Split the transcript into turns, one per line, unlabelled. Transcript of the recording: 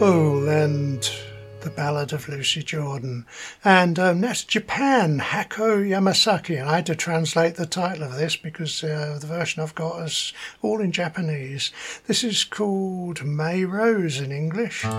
Bowl and the Ballad of Lucy Jordan. And that's Japan, Hako Yamasaki. And I had to translate the title of this because the version I've got is all in Japanese. This is called May Rose in English.